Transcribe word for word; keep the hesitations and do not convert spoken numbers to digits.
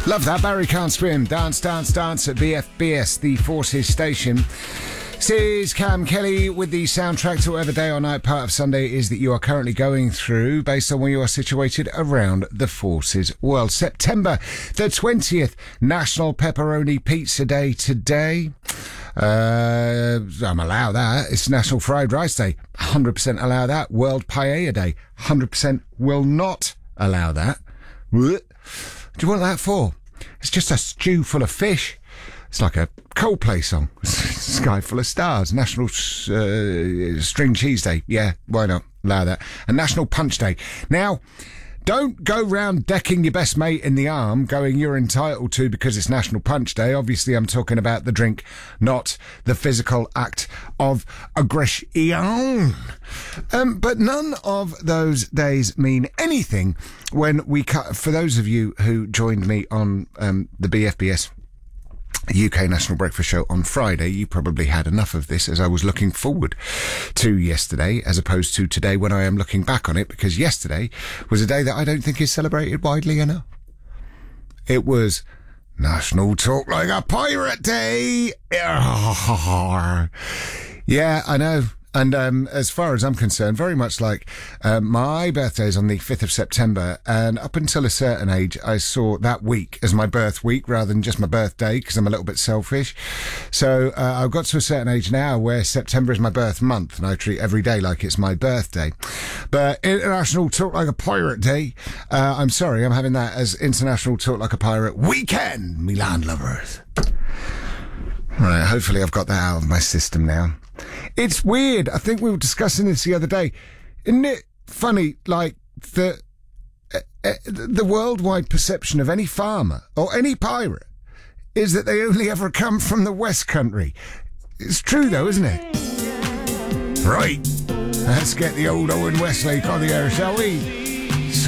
Love that. Barry Can't Swim. Dance, dance, dance at B F B S, the Forces station. This is Cam Kelly with the soundtrack to whatever day or night part of Sunday is that you are currently going through based on where you are situated around the Forces world. September the twentieth, National Pepperoni Pizza Day today. Uh, I'm allow that. It's National Fried Rice Day. one hundred percent allow that. World Paella Day. one hundred percent will not allow that. What do you want that for? It's just a stew full of fish. It's like a Coldplay song. Sky full of stars. National uh, String Cheese Day. Yeah, why not? Allow that. And National Punch Day. Now, don't go round decking your best mate in the arm, going you're entitled to because it's National Punch Day. Obviously, I'm talking about the drink, not the physical act of aggression. Um, but none of those days mean anything when we cut. For those of you who joined me on um, the B F B S U K National Breakfast Show on Friday, you probably had enough of this, as I was looking forward to yesterday as opposed to today when I am looking back on it, because yesterday was a day that I don't think is celebrated widely enough. It was National Talk Like a Pirate Day. Yeah, I know. And um, as far as I'm concerned, very much like uh, my birthday is on the fifth of September, and up until a certain age, I saw that week as my birth week rather than just my birthday, because I'm a little bit selfish. So uh, I've got to a certain age now where September is my birth month, and I treat every day like it's my birthday. But International Talk Like a Pirate Day, uh, I'm sorry, I'm having that as International Talk Like a Pirate Weekend, me land lovers. Right, hopefully I've got that out of my system now. It's weird. I think we were discussing this the other day. Isn't it funny, like, the uh, uh, the worldwide perception of any farmer or any pirate is that they only ever come from the West Country? It's true, though, isn't it? Right. Let's get the old Owen Westlake on the air, shall we?